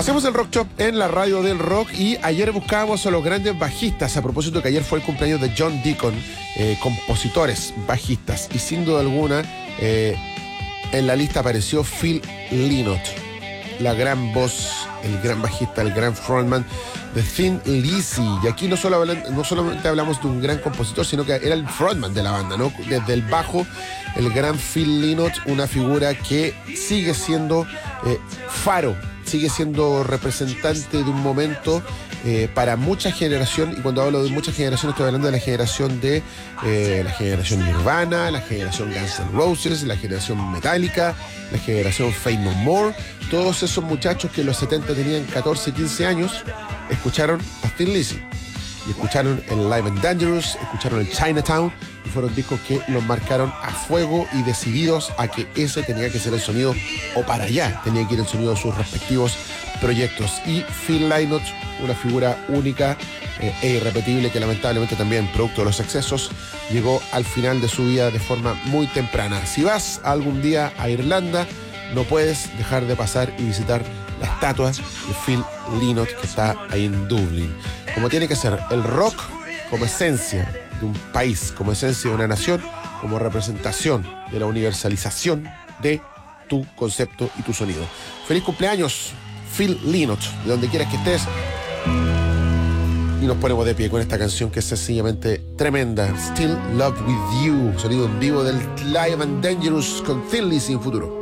Hacemos el Rock Shop en la radio del rock y ayer buscábamos a los grandes bajistas, a propósito que ayer fue el cumpleaños de John Deacon, compositores, bajistas, y sin duda alguna en la lista apareció Phil Lynott, la gran voz, el gran bajista, el gran frontman de Thin Lizzy. Y aquí no solamente hablamos de un gran compositor, sino que era el frontman de la banda, ¿no? Desde el bajo, el gran Phil Lynott, una figura que sigue siendo faro, sigue siendo representante de un momento para mucha generación, y cuando hablo de mucha generación estoy hablando de la generación Nirvana, la generación Guns N' Roses, la generación Metallica, la generación Faith No More. Todos esos muchachos que en los 70 tenían 14, 15 años, escucharon a Thin Lizzy y escucharon el Live and Dangerous, escucharon el Chinatown, y fueron discos que los marcaron a fuego y decididos a que ese tenía que ser el sonido, o para allá tenía que ir el sonido de sus respectivos proyectos. Y Phil Lynott, una figura única e irrepetible que lamentablemente también, producto de los excesos, llegó al final de su vida de forma muy temprana. Si vas algún día a Irlanda, no puedes dejar de pasar y visitar la estatua de Phil Lynott que está ahí en Dublín. Como tiene que ser el rock como esencia de un país, como esencia de una nación, como representación de la universalización de tu concepto y tu sonido. Feliz cumpleaños, Phil Lynott, de donde quieras que estés. Y nos ponemos de pie con esta canción que es sencillamente tremenda. Still Love With You, sonido en vivo del Live and Dangerous con Thin Lizzy en futuro.